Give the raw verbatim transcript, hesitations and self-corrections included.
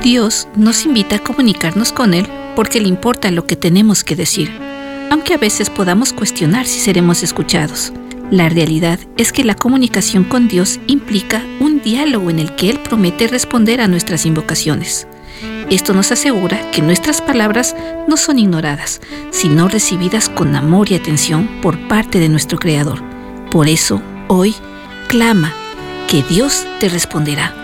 Dios nos invita a comunicarnos con Él porque le importa lo que tenemos que decir, aunque a veces podamos cuestionar si seremos escuchados. La realidad es que la comunicación con Dios implica un diálogo en el que Él promete responder a nuestras invocaciones. Esto nos asegura que nuestras palabras no son ignoradas, sino recibidas con amor y atención por parte de nuestro Creador. Por eso, hoy, clama, que Dios te responderá.